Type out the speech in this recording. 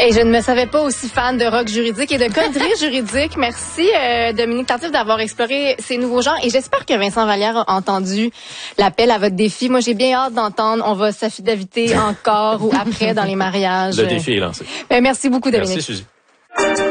Et je ne me savais pas aussi fan de rock juridique et de coderie juridique. Merci, Dominique Tardif, d'avoir exploré ces nouveaux genres. Et j'espère que Vincent Vallière a entendu l'appel à votre défi. Moi, j'ai bien hâte d'entendre. On va s'affidaviter encore ou après dans les mariages. Le défi est lancé. Merci beaucoup, Dominique. Merci, Suzy.